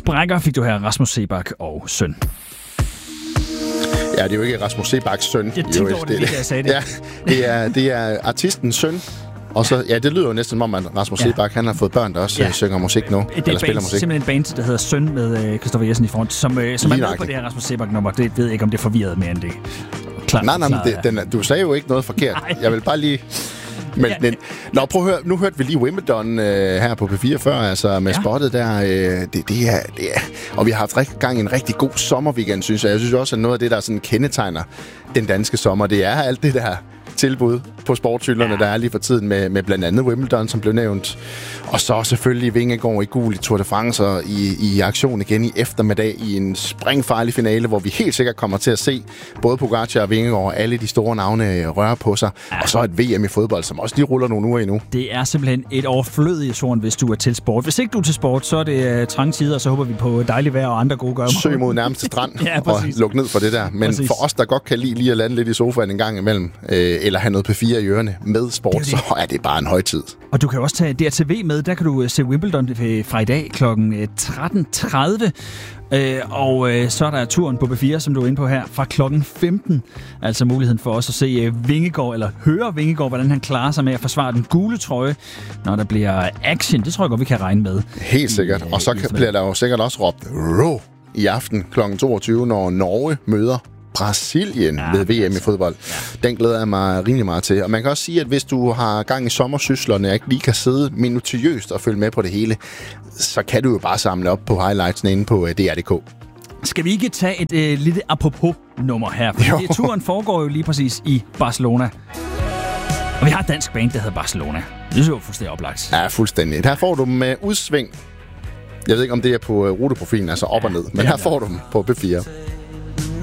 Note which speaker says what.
Speaker 1: Sprækker fik du her Rasmus Seebach og Søn.
Speaker 2: Ja, det er jo ikke Rasmus Seebachs søn.
Speaker 1: Jeg tænkte over det, jeg sagde det.
Speaker 2: Ja, det er artistens søn. Og så, ja, det lyder jo næsten som om, at Rasmus Seebach, han har fået børn, der også synger musik nu.
Speaker 1: Eller spiller musik. Simpelthen en band, der hedder Søn med Christoffer Jessen i front, som er med på det her Rasmus Seebach-nummer. Det ved jeg ikke, om det forvirrede mere end det.
Speaker 2: Nej, du sagde jo ikke noget forkert. Nej. Jeg vil bare lige... Men, nå, prøv at høre. Nu hørte vi lige Wimbledon her på P4 før, altså med spottet der. Det er, og vi har haft gang i en rigtig god sommerweekend, synes jeg. Jeg synes også, at noget af det, der sådan kendetegner den danske sommer, det er alt det der tilbud på sportshylderne, der er lige for tiden med blandt andet Wimbledon, som blev nævnt. Og så selvfølgelig Vingegaard i gul i Tour de France og i aktion igen i eftermiddag i en springfarlig finale, hvor vi helt sikkert kommer til at se både Pogacar og Vingegaard og alle de store navne røre på sig. Og så et VM i fodbold, som også lige ruller nogle uger endnu. Det er simpelthen et overflødigt sorn, hvis du er til sport. Hvis ikke du er til sport, så er det trange tider, og så håber vi på dejligt vejr og andre gode gøremål. Søg mod nærmeste strand og luk ned for det der. Men for os, der godt kan lide lige at lande lidt i sofaen en gang imellem, eller have noget P4 i ørerne med sport, så er det bare en højtid. Og du kan også tage DRTV med. Der kan du se Wimbledon fra i dag kl. 13.30. Og så er der turen på P4, som du er inde på her, fra klokken 15. Altså muligheden for os at se Vingegaard, eller høre Vingegaard, hvordan han klarer sig med at forsvare den gule trøje, når der bliver action. Det tror jeg godt, vi kan regne med. Helt sikkert. Og så bliver der jo sikkert også råbt RÅ i aften kl. 22, når Norge møder Brasilien ved VM i fodbold. Den glæder jeg mig rimelig meget til. Og man kan også sige, at hvis du har gang i sommersyslerne og ikke lige kan sidde minutiøst og følge med på det hele, så kan du jo bare samle op på highlightsene inde på DR.dk. Skal vi ikke tage et lille apropos-nummer her? For turen foregår jo lige præcis i Barcelona. Og vi har et dansk band, der hedder Barcelona. Det er jo fuldstændig oplagt. Ja, fuldstændig. Her får du dem med udsving. Jeg ved ikke, om det er på ruteprofilen, altså op og ned. Men her får du dem på P4.